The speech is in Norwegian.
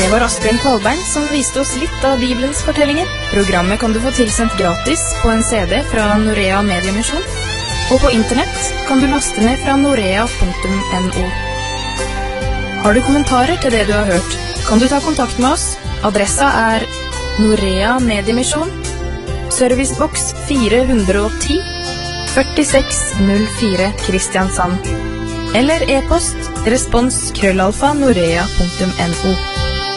Det var Asbjørn Kvalbein som viste oss litt av Bibelens fortellinger. Programmet kan du få tilsendt gratis på en CD fra Norea Mediemisjon, og på internett kan du laste ned fra norea.no. Har du kommentarer til det du har hørt, kan du ta kontakt med oss. Adressa er Norea Mediemisjon, Servicebox 410, 4604 Kristiansand. Eller e-post respons@norea.no.